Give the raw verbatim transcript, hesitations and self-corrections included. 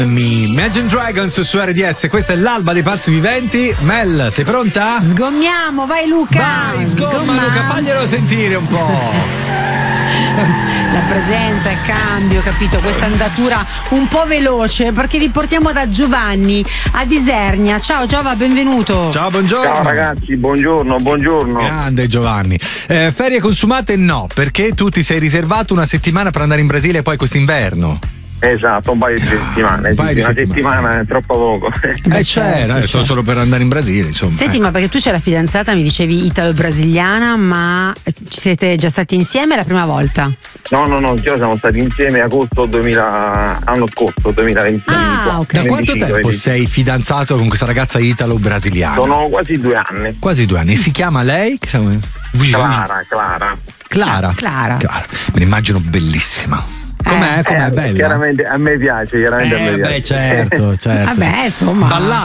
Imagine Dragons su R D S, questa è l'alba dei pazzi viventi. Mel, sei pronta? Sgommiamo, vai Luca! Vai, sgomma, sgomma. Luca, faglielo sentire un po'. La presenza, il cambio, capito? Questa andatura un po' veloce, perché vi portiamo da Giovanni a Isernia. Ciao Giova, benvenuto. Ciao, buongiorno. Ciao ragazzi, buongiorno, buongiorno. Grande Giovanni. Eh, ferie consumate no, perché tu ti sei riservato una settimana per andare in Brasile poi quest'inverno. Esatto, un paio di settimane. Un paio di una settimane. settimana è troppo poco. Eh c'era, eh, solo, solo per andare in Brasile, insomma. Senti, eh. ma perché tu c'è la fidanzata, mi dicevi italo-brasiliana, ma ci siete già stati insieme la prima volta? No, no, no, già siamo stati insieme agosto duemila, anno scorso, duemilaventicinque. Ah, ok. Da quanto venticinque, tempo venticinque. sei fidanzato con questa ragazza italo-brasiliana? Sono quasi due anni. Quasi due anni. Si chiama lei? Clara, Clara. Clara. Clara. Clara. Me l'immagino bellissima. Com'è? Eh, Com'è? Eh, bella? Chiaramente a me piace, chiaramente Eh, a me beh, piace. certo, certo. Vabbè, insomma. Ballare